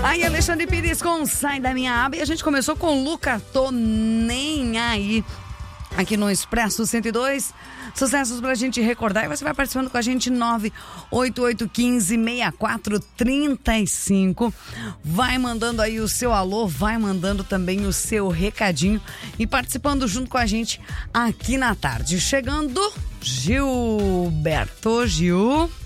Aí, Alexandre Pires com Sai da Minha Aba. E a gente começou com Luca, Tô Nem Aí. Aqui no Expresso 102, sucessos pra gente recordar. E você vai participando com a gente, 988156435. Vai mandando aí o seu alô, vai mandando também o seu recadinho e participando junto com a gente aqui na tarde. Chegando, Gilberto Gil.